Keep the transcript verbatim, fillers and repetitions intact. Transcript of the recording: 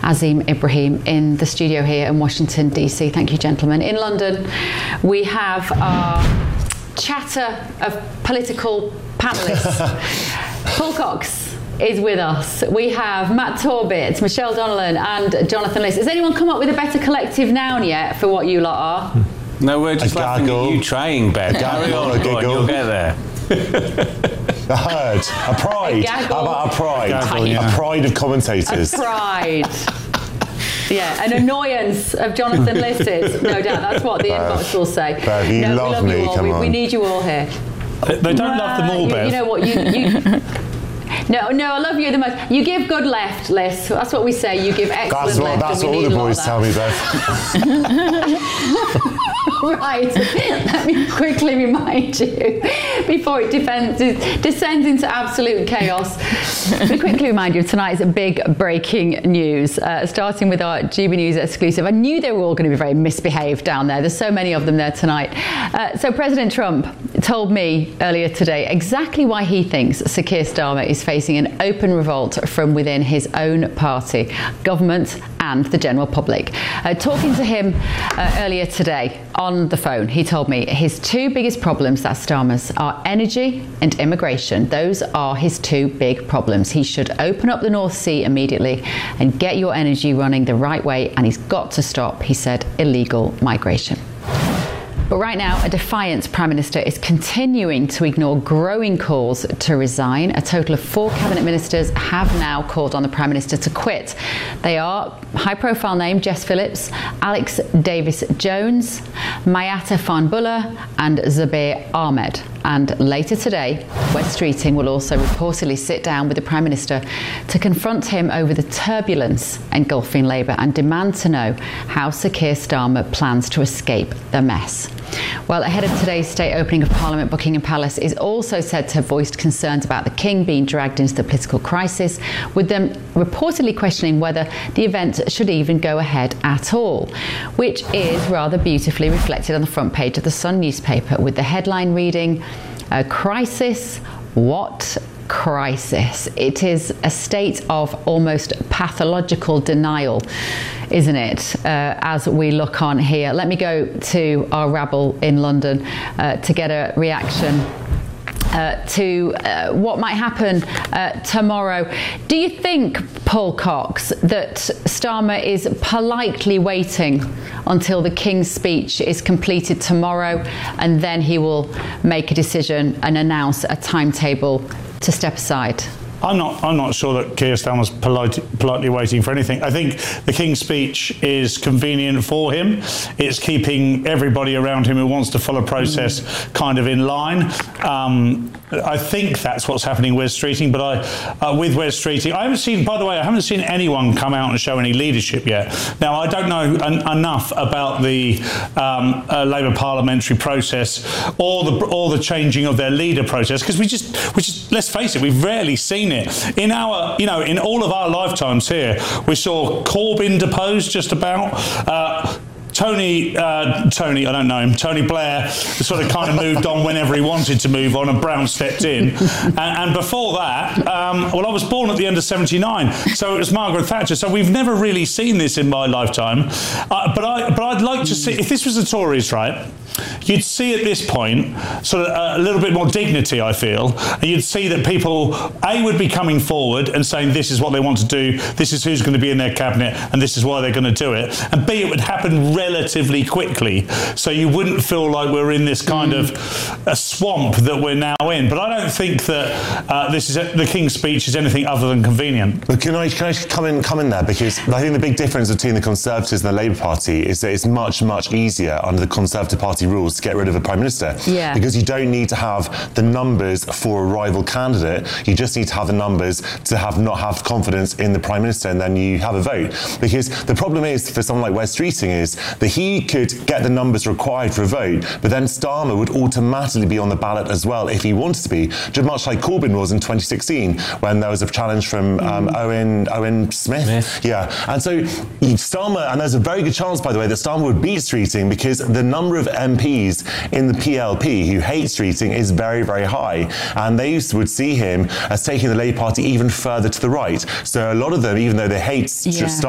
Azeem Ibrahim in the studio here in Washington, D C. Thank you, gentlemen. In London, we have our chatter of political panellists. Paul Cox is with us. We have Matt Torbett, Michelle Donnellan and Jonathan Liss. Has anyone come up with a better collective noun yet for what you lot are? No, we're just a laughing gaggle. at you trying, Beth. Carry on, a go on, you'll get there. A herd, a pride. A How about a pride? Gaggle, yeah. A pride of commentators. A pride. Yeah, an annoyance of Jonathan Liss's, no doubt. That's what the Bev, inbox will say. Bev, you no, love we love me, you all. come we, on. we need you all here. They don't love them all, you, Bev. you know what? You, you, no, no, I love you the most. You give good left, Liss. That's what we say. You give excellent That's what, left. that's and what we all need the a lot boys of tell me, that. Bev. Right, let me quickly remind you, before it depends, descends into absolute chaos, let me quickly remind you of tonight's big breaking news, uh, starting with our G B News exclusive. I knew they were all going to be very misbehaved down there. There's so many of them there tonight. Uh, so President Trump told me earlier today exactly why he thinks Sir Keir Starmer is facing an open revolt from within his own party, government and the general public. Uh, talking to him uh, earlier today on the phone, he told me his two biggest problems, that's Starmer's, are energy and immigration. Those are his two big problems. He should open up the North Sea immediately and get your energy running the right way, and he's got to stop, he said, illegal migration. But right now, a defiant Prime Minister is continuing to ignore growing calls to resign. A total of four cabinet ministers have now called on the Prime Minister to quit. They are high-profile name Jess Phillips, Alex Davis-Jones, Mayata Farnbullah and Zabir Ahmed. And later today, Wes Streeting will also reportedly sit down with the Prime Minister to confront him over the turbulence engulfing Labour and demand to know how Sir Keir Starmer plans to escape the mess. Well, ahead of today's state opening of Parliament, Buckingham Palace is also said to have voiced concerns about the King being dragged into the political crisis, with them reportedly questioning whether the event should even go ahead at all, which is rather beautifully reflected on the front page of the Sun newspaper, with the headline reading, "A crisis? What crisis?" It is a state of almost pathological denial, isn't it, uh, as we look on here. Let me go to our rabble in London uh, to get a reaction Uh, to uh, what might happen uh, tomorrow. Do you think, Paul Cox, that Starmer is politely waiting until the King's speech is completed tomorrow, and then he will make a decision and announce a timetable to step aside? I'm not. I'm not sure that Keir Starmer's polite, politely waiting for anything. I think the King's speech is convenient for him. It's keeping everybody around him who wants to follow process mm. kind of in line. Um, I think that's what's happening with Streeting. But I, uh, with Wes Streeting, I haven't seen. By the way, I haven't seen anyone come out and show any leadership yet. Now, I don't know en- enough about the um, uh, Labour parliamentary process or the or the changing of their leader process, because we just, we just let's face it, we've rarely seen it. In our, you know, in all of our lifetimes here, we saw Corbyn deposed just about. Uh, Tony, uh, Tony, I don't know him, Tony Blair sort of kind of moved on whenever he wanted to move on, and Brown stepped in. And, and before that, um, well, I was born at the end of seventy-nine, so it was Margaret Thatcher. So we've never really seen this in my lifetime. Uh, but, I, but I'd like to see, if this was the Tories, right, you'd see at this point sort of a little bit more dignity, I feel. And you'd see that people, A, would be coming forward and saying this is what they want to do, this is who's going to be in their cabinet, and this is why they're going to do it. And B, it would happen relatively quickly, so you wouldn't feel like we're in this kind mm. of a swamp that we're now in. But I don't think that uh, this is a, the King's speech is anything other than convenient. But can I, can I come in, come in there? Because I think the big difference between the Conservatives and the Labour Party is that it's much, much easier under the Conservative Party rules to get rid of a Prime Minister. Yeah. Because you don't need to have the numbers for a rival candidate. You just need to have the numbers to have not have confidence in the Prime Minister, and then you have a vote. Because the problem is, for someone like Wes Streeting, is that he could get the numbers required for a vote, but then Starmer would automatically be on the ballot as well if he wanted to be, just much like Corbyn was in twenty sixteen when there was a challenge from um, mm. Owen Owen Smith. Smith. Yeah, and so Starmer, and there's a very good chance, by the way, that Starmer would beat Streeting, because the number of M Ps in the P L P who hate Streeting is very, very high, and they would see him as taking the Labour Party even further to the right. So a lot of them, even though they hate yeah. Starmer,